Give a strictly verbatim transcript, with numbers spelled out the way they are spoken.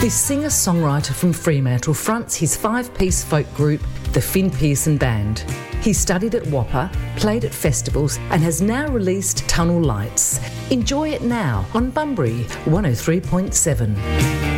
This singer-songwriter from Fremantle fronts his five-piece folk group, the Finn Pearson Band. He studied at Whopper, played at festivals and has now released Tunnel Lights. Enjoy it now on Bunbury one oh three point seven.